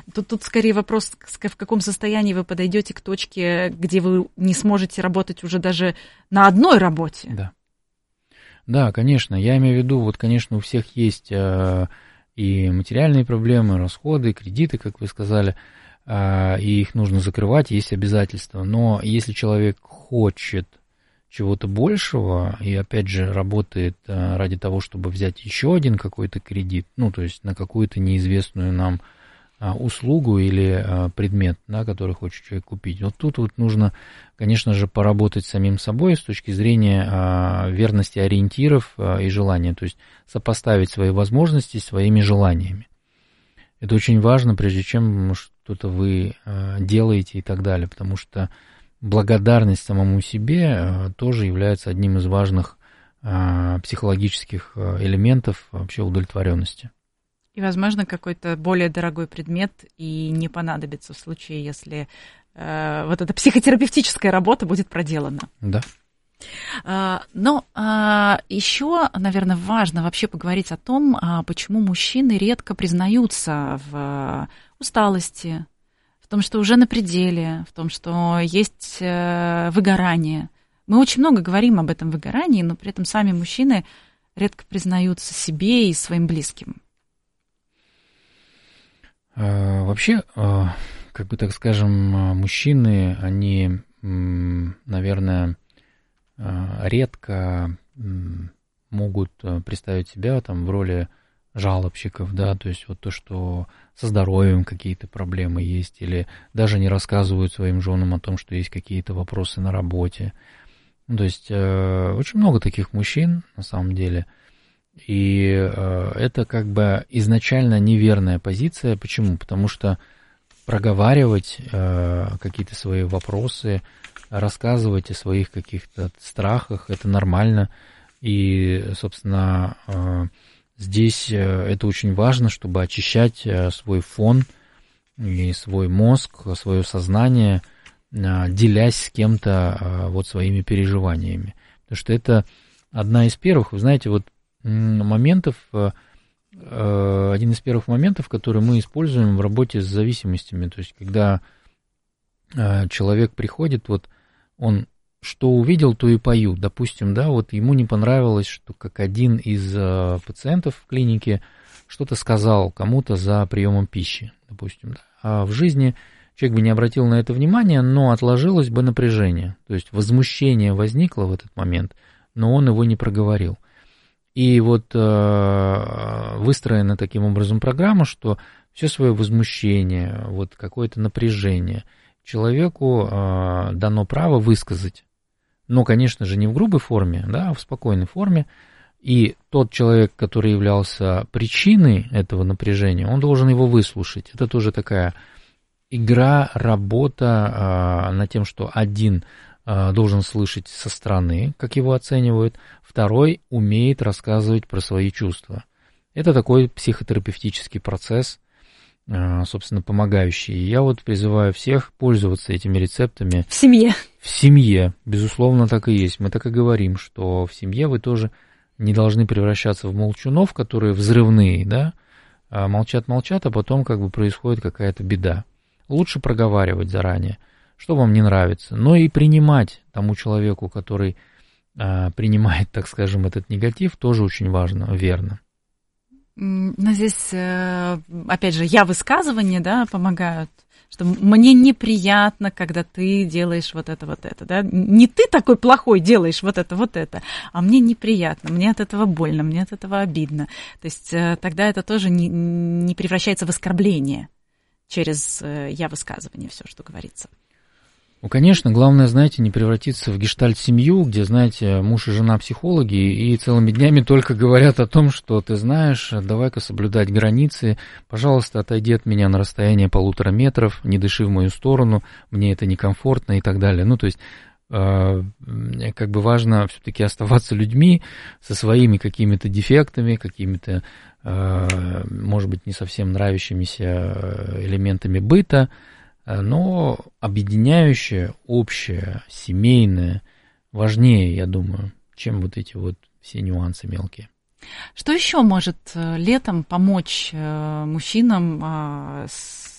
Тут скорее вопрос, в каком состоянии вы подойдете к точке, где вы не сможете работать уже даже на одной работе. Да. Да, конечно. Я имею в виду, вот, конечно, у всех есть и материальные проблемы, расходы, кредиты, как вы сказали, и их нужно закрывать, есть обязательства. Но если человек хочет чего-то большего и, опять же, работает ради того, чтобы взять еще один какой-то кредит, ну, то есть на какую-то неизвестную нам услугу или предмет, да, который хочет человек купить. Вот тут вот нужно, конечно же, поработать с самим собой с точки зрения верности ориентиров и желания, то есть сопоставить свои возможности с своими желаниями. Это очень важно, прежде чем что-то вы делаете и так далее, потому что благодарность самому себе тоже является одним из важных психологических элементов вообще удовлетворенности. И, возможно, какой-то более дорогой предмет и не понадобится в случае, если вот эта психотерапевтическая работа будет проделана. Да. Но еще, наверное, важно вообще поговорить о том, почему мужчины редко признаются в усталости, в том, что уже на пределе, в том, что есть выгорание. Мы очень много говорим об этом выгорании, но при этом сами мужчины редко признаются себе и своим близким. Вообще, как бы так скажем, мужчины, они, наверное, редко могут представить себя там в роли жалобщиков, да, то есть вот то, что со здоровьем какие-то проблемы есть, или даже не рассказывают своим женам о том, что есть какие-то вопросы на работе. То есть очень много таких мужчин, на самом деле, и это как бы изначально неверная позиция. Почему? Потому что проговаривать какие-то свои вопросы, рассказывать о своих каких-то страхах, это нормально. И, собственно, здесь это очень важно, чтобы очищать свой фон и свой мозг, свое сознание, делясь с кем-то вот своими переживаниями. Потому что это одна из первых, вы знаете, вот моментов, один из первых моментов, который мы используем в работе с зависимостями. То есть, когда человек приходит, вот он что увидел, то и пою. Допустим, да, вот ему не понравилось, что как один из пациентов в клинике что-то сказал кому-то за приемом пищи, допустим. Да. А в жизни человек бы не обратил на это внимания, но отложилось бы напряжение. То есть возмущение возникло в этот момент, но он его не проговорил. И вот выстроена таким образом программа, что все свое возмущение, вот какое-то напряжение человеку дано право высказать. Но, конечно же, не в грубой форме, да, а в спокойной форме. И тот человек, который являлся причиной этого напряжения, он должен его выслушать. Это тоже такая игра, работа над тем, что один должен слышать со стороны, как его оценивают, второй умеет рассказывать про свои чувства. Это такой психотерапевтический процесс, собственно, помогающий. И я вот призываю всех пользоваться этими рецептами. В семье. В семье, безусловно, так и есть. Мы так и говорим, что в семье вы тоже не должны превращаться в молчунов, которые взрывные, да, молчат, а потом как бы происходит какая-то беда. Лучше проговаривать заранее, что вам не нравится, но и принимать тому человеку, который принимает, так скажем, этот негатив, тоже очень важно, верно. Но здесь, опять же, высказывания, да, помогают, что мне неприятно, когда ты делаешь вот это, да, не ты такой плохой делаешь вот это, а мне неприятно, мне от этого больно, мне от этого обидно. То есть тогда это тоже не превращается в оскорбление через высказывание, все, что говорится. Ну, конечно, главное, знаете, не превратиться в гештальт-семью, где, знаете, муж и жена психологи, и целыми днями только говорят о том, что ты знаешь, давай-ка соблюдать границы, пожалуйста, отойди от меня на расстояние 1,5 метра, не дыши в мою сторону, мне это некомфортно и так далее. Ну, то есть, как бы важно все-таки оставаться людьми со своими какими-то дефектами, какими-то, может быть, не совсем нравящимися элементами быта, но объединяющее, общее, семейное важнее, я думаю, чем вот эти вот все нюансы мелкие. Что еще может летом помочь мужчинам